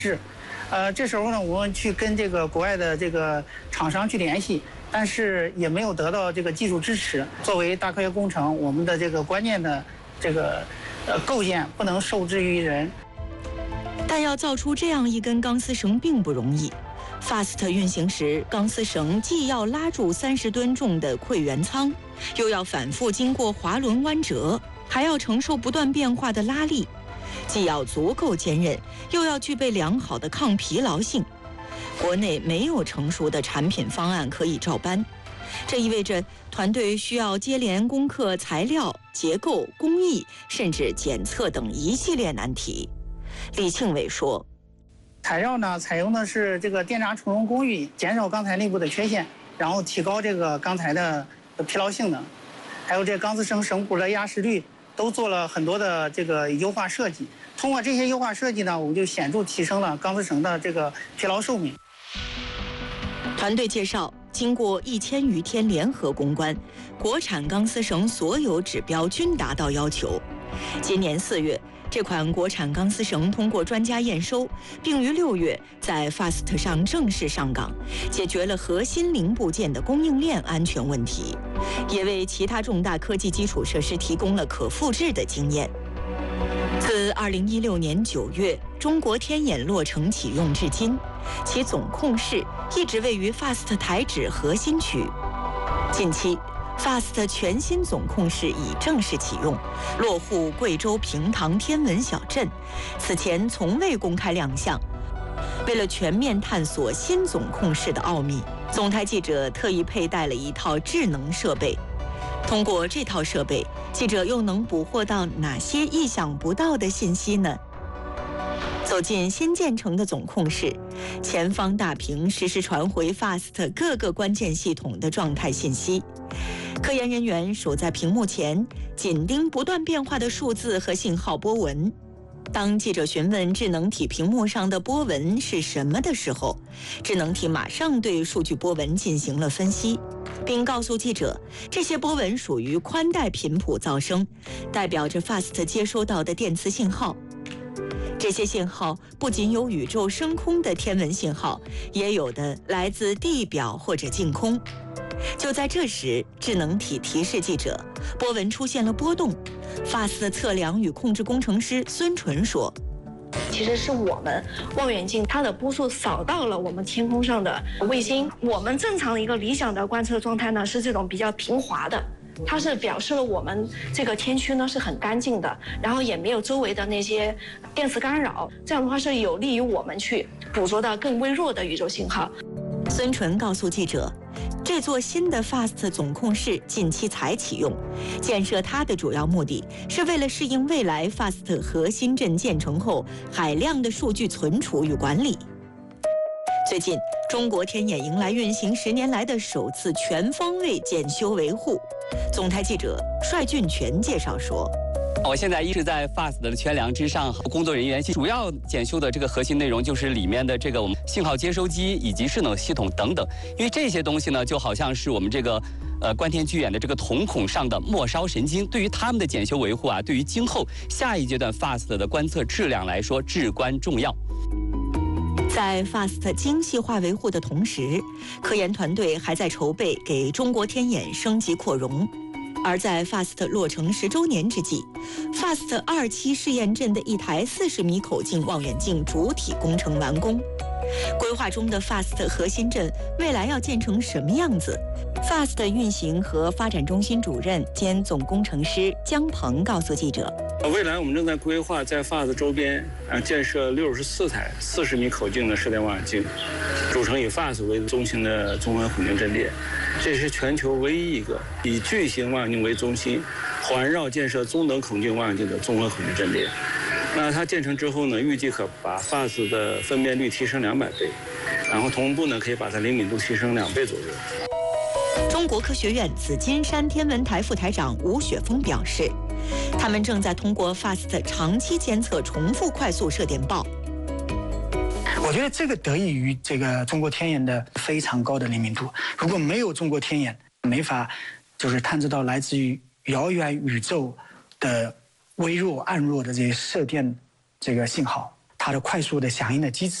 这时候呢，我们去跟这个国外的这个厂商去联系，但是也没有得到这个技术支持。作为大科学工程，我们的这个关键的这个构件不能受制于人。 但要造出这样一根钢丝绳并不容易。FAST 运行时，钢丝绳既要拉住30吨重的馈源舱，又要反复经过滑轮弯折，还要承受不断变化的拉力。既要足够坚韧，又要具备良好的抗疲劳性。国内没有成熟的产品方案可以照搬，这意味着团队需要接连攻克材料、结构、工艺，甚至检测等一系列难题。李庆伟说：“ 材料呢，采用的是这个电闸重融工艺，减少钢材内部的缺陷，然后提高这个钢材的疲劳性能，还有这钢丝绳绳骨的压实率，都做了很多的这个优化设计。通过这些优化设计呢，我们就显著提升了钢丝绳的这个疲劳寿命。” 团队介绍，经过1000余天联合攻关，国产钢丝绳所有指标均达到要求。今年4月，这款国产钢丝绳通过专家验收，并于6月在 FAST 上正式上岗，解决了核心零部件的供应链安全问题，也为其他重大科技基础设施提供了可复制的经验。自2016年9月中国天眼落成启用至今，其总控室一直位于 FAST 台址核心区。近期，FAST 全新总控室已正式启用，落户贵州平塘天文小镇，此前从未公开亮相。为了全面探索新总控室的奥秘，总台记者特意佩戴了一套智能设备。通过这套设备，记者又能捕获到哪些意想不到的信息呢？走进新建成的总控室，前方大屏实时传回 FAST 各个关键系统的状态信息。科研人员守在屏幕前，紧盯不断变化的数字和信号波纹。当记者询问智能体屏幕上的波纹是什么的时候，智能体马上对数据波纹进行了分析，并告诉记者，这些波纹属于宽带频谱噪声，代表着 FAST 接收到的电磁信号。这些信号不仅有宇宙升空的天文信号，也有的来自地表或者净空。就在这时，智能体提示记者，波纹出现了波动。FAST 测量与控制工程师孙纯说：“ 其实是我们望远镜它的波束扫到了我们天空上的卫星。我们正常的一个理想的观测状态呢，是这种比较平滑的。”它是表示了我们这个天区呢是很干净的，然后也没有周围的那些电磁干扰，这样的话是有利于我们去捕捉到更微弱的宇宙信号。 孙纯告诉记者，这座新的 FAST 总控室近期才启用，建设它的主要目的是为了适应未来 FAST 核心镇建成后海量的数据存储与管理。最近，中国天眼迎来运行10年来的首次全方位检修维护。总台记者帅俊全介绍说：“ 我现在一直在 FAST 的圈梁之上，工作人员主要检修的这个核心内容就是里面的这个我们信号接收机以及势能系统等等，因为这些东西呢，就好像是我们这个观天巨眼的这个瞳孔上的末梢神经，对于他们的检修维护啊，对于今后下一阶段 FAST 的观测质量来说至关重要。” 在 FAST 精细化维护的同时，科研团队还在筹备给中国天眼升级扩容。而在 FAST 落成10周年之际， FAST 2期试验阵的一台40米口径望远镜主体工程完工。规划中的 FAST 核心阵未来要建成什么样子？FAST 运行和发展中心主任兼总工程师姜鹏告诉记者：“ 未来我们正在规划在 FAST 周边建设64台40米口径的射电望远镜，组成以 FAST 为中心的综合混凝阵列。这是全球唯一一个以巨型望远镜为中心，环绕建设中等口径望远镜的综合混凝阵列。那它建成之后呢，预计可把 FAST 的分辨率提升200倍，然后同步呢可以把它灵敏度提升2倍左右。” 中国科学院紫金山天文台副台长吴雪峰表示，他们正在通过 FAST 长期监测重复快速射电暴。 我觉得这个得益于这个中国天眼的非常高的灵敏度。如果没有中国天眼，没法就是探测到来自于遥远宇宙的微弱、暗弱的这些射电这个信号。 它的快速的响应的机制。